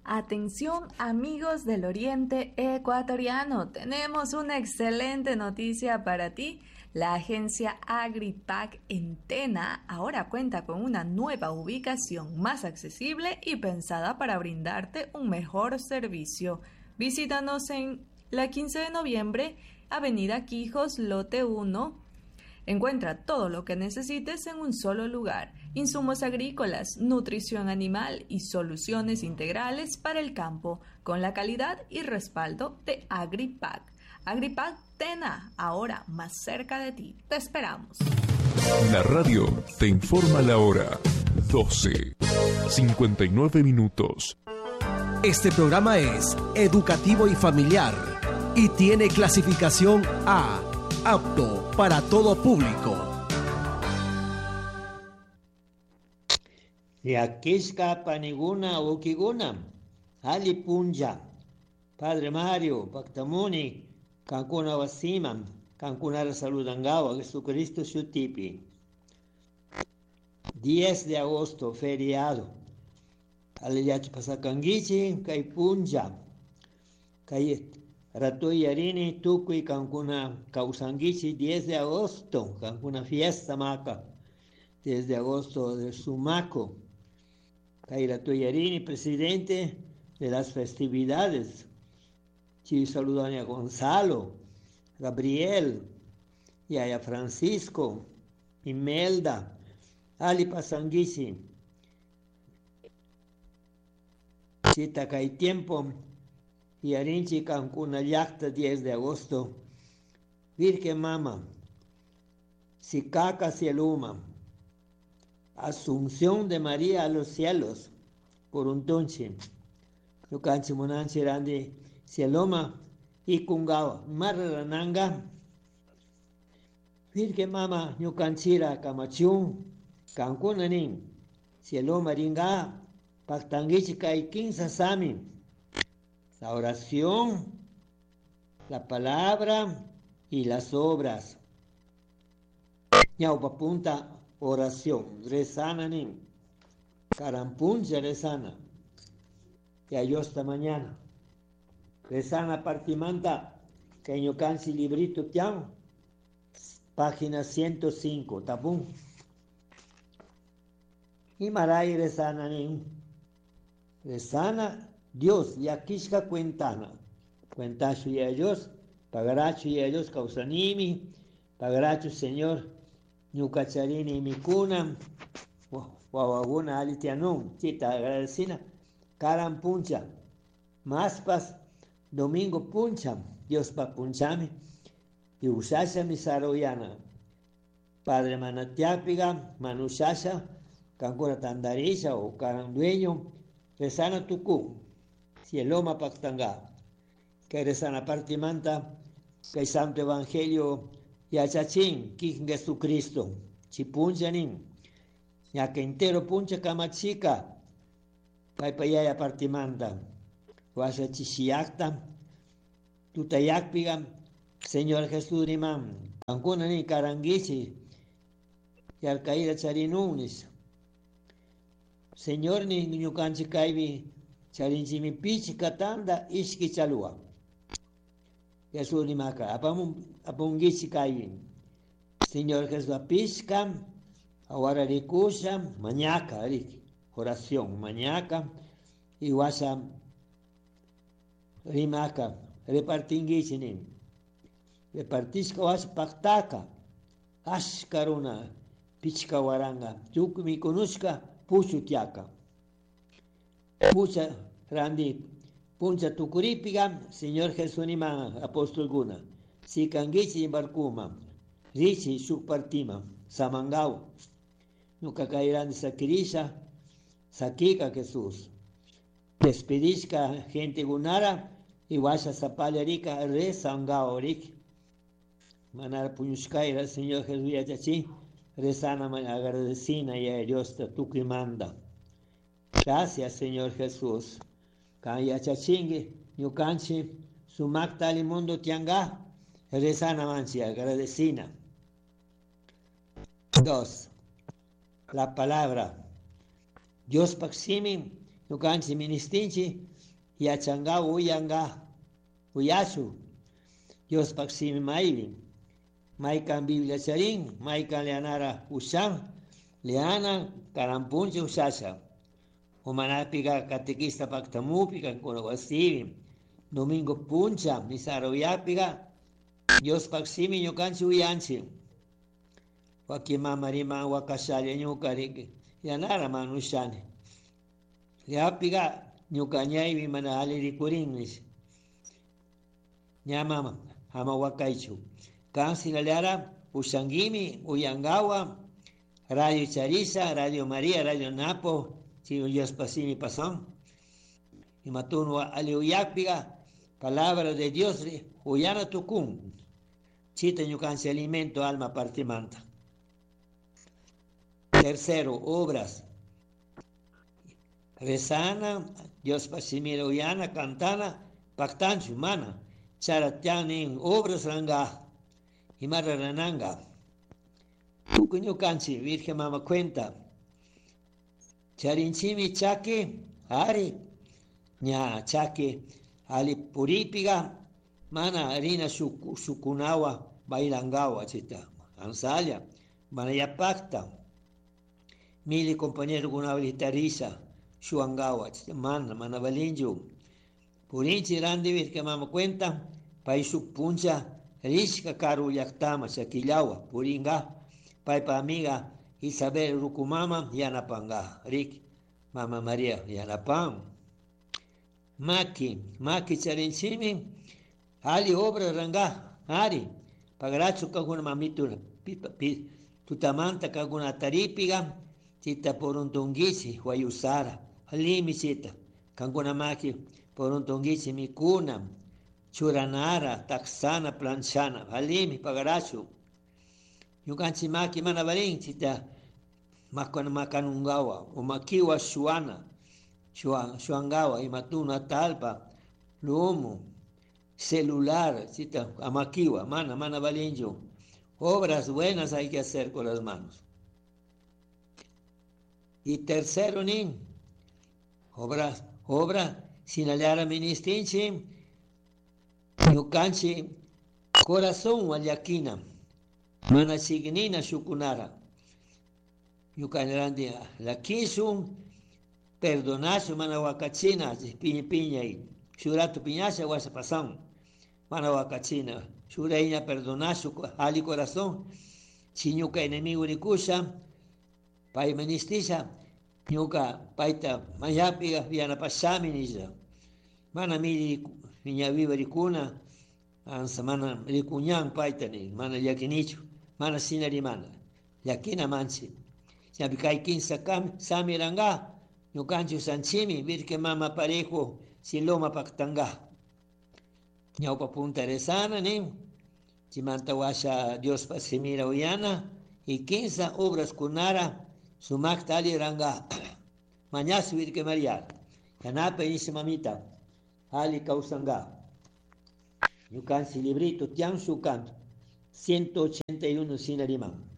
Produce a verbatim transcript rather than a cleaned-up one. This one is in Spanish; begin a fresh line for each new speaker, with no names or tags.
Atención amigos del Oriente Ecuatoriano, tenemos una excelente noticia para ti. La agencia Agripac en Tena ahora cuenta con una nueva ubicación más accesible y pensada para brindarte un mejor servicio. Visítanos en la quince de noviembre, Avenida Quijos, lote uno. Encuentra todo lo que necesites en un solo lugar: insumos agrícolas, nutrición animal y soluciones integrales para el campo, con la calidad y respaldo de Agripac. Agripac Tena, ahora más cerca de ti. Te esperamos.
La radio te informa la hora. doce, cincuenta y nueve minutos.
Este programa es educativo y familiar y tiene clasificación A, apto para todo público.
Yakishka paniguna ukiguna, Ali Punja, Padre Mario, Pactamuni, Cancuna Wasiman, Cancuna Saludangawa, Jesucristo Shutipi. diez de agosto, feriado. Aliyach Pasakangichi, Kai Punja, Kai Ratoy Yarini, Tukui, Cancuna Causangichi, diez de agosto, Cancuna fiesta maca, diez de agosto de Sumaco. Kai Ratoy Yarini, presidente de las festividades. Chi saludan a Gonzalo, Gabriel, y a Francisco, Imelda, Ali Pasanguisi. Chita Kai tiempo. Y Arinchi Cancuna Yacta, diez de agosto. Virgen Mama, Sicaca Cieluma, Asunción de María a los cielos, por un tonche. Lucanchi Monanchi Randi Cieloma y Kungawa, Marrananga. Virgen Mama, Ñucanchira Camachún, Cancunanin, Cieloma Ringa, Pactanguichica y Quinza Sami. La oración, la palabra y las obras. Ñaupa punta oración, rezana nin, carampuncha rezana. Y yo esta mañana. Rezana partimanta, que yo cansi librito tian, página ciento cinco, tabún. Y maray rezana nin, rezana Dios, yakishka cuentana, cuentacho y ellos, pagaracho y ellos causanimi, pagaracho Señor, ñucacharini mi cuna, guawaguna alitianum, chita agradecina, caran puncha, maspas, domingo puncha, Dios pa punchami, y usasha mi saroyana, Padre manatiapiga, manushasha, cancura tandarisha o carandueño, rezana tucú. Cieloma Pactanga, que rezana partimanta, que Santo Evangelio Yachachín, King Jesucristo, Chipunchanin, ya que entero puncha camachica, Paipayaya partimanta, Guasa Chichiacta, Tutayacpiga, Señor Jesús Rimán, Cancuna ni Caranguichi, y Alcaída Charinunis, Señor ni Ñucanchi Caibi, Charinchimi pichi katanda ishki chalua. Jesús ni maca, apungichi kayin. Señor Jesús pisca, ahora ricucha, mañaca, oración, mañaca, y wasa rimaca, repartingichinin. Repartisca was pactaca, ashkaruna, pichka waranga, chukmi konushka, puchutiaca. Pucha Randi, Puncha Tucuripiga, Señor Jesunima, Apóstol Guna, Sikangichi Barcuma, Richi Supartima, Samangao, Nuka Kairandi Sakirisha, Sakika Jesús, Despedisca gente Gunara, y Washa Zapalerica, Re Sangao Rik, Manar Puñushkaira, Señor Jesús Yachachi, Rezana agradecina y a Dios Tukimanda. Gracias, Señor Jesús. Kaya chachingue, ñucanchi, sumakta al mundo tianga, rezana manchi, agradecina. Dos. La palabra. Dios paximi, ñucanchi ministinchi, yachanga uyanga uyasu Dios paksimi maivi maikan Biblia charin maikan leanara usan leana karampunche usasa umanapiga catequista paktamupiga konowasivi domingo puncha misaro yapiga Dios paksimi ñukanchi uyanchi wakimama rima wakashale ñukari yanara manushani yapiga ñukañayvi mana alirikurinnish ñamama ama wakaichu kansi naleara usangimi uyangawa Radio Charisa, Radio María, Radio Napo, si Dios pasimi pasón. Y matuno aliuyapiga, palabra de Dios, uyana tucum. Chita ñucanse alimento, alma partimanta. Tercero, obras. Rezana, Dios pasimi uyana, cantana, pactanchu, mana. Charatianin, obras ranga, y marrananga. Tukuño canchi, Virgen Mama cuenta. Charinchimi chaque, ari, ña chaque, ali puripiga, mana harina sukunawa, bailangawa, chita, ansalia, mana ya pacta. Mili compañero con una tariza, shuangawa, chita, mana, mana balinju. Purinchi randi, Virgen Mama cuenta, paisuk puncha, rishka karu yaktama, chaquillawa, puringa. Paipa amiga Isabel Rukumama Yanapanga Rick Mama María Yanapam Maki Maki Charinchimi Ali obra ranga Ari Pagaracho kaguna mamitu tutamanta kaguna taripiga Chita por un tongisi Huayusara Alimi chita Kaguna maki por un tongisi mikuna Churanara Taxana Planchana Alimi Pagaracho Yukanchi maki mana baring chita makana makanungawa o makiwa shuana shuangawa y matuna talpa lumo celular chita amakiwa mana mana balinjo obras buenas hay que hacer con las manos. Y tercero ni obras obra sin hallar ministinchi yukanchi corazón waliakina mana signina shukunara yukanirandi la kisum perdonasu mana wakachina piña piña y shurato piñasa wasa pasan mana wakachina shuraiña perdonasu ali corazón si ñuka enemigo rikusha pai ministisha ñuka paita mayapiga viana pasami nisa mana mili niña viva rikuna ansa mana rikuñan paita ni mana yakinichu mana sinari mana yakina manchi yapikai kinsa kam samiranga ñukanchu sanchimi Virgen Mama parejo siloma paktanga ñawpa punta rezana ni chimanta washa Dios pasimira uyana y kinsa obras kunara sumakta ali ranga mañas Virgen María yanapa inicia mamita ali kausanga ñukansi librito tian sukan ciento ochenta y uno sin arimán.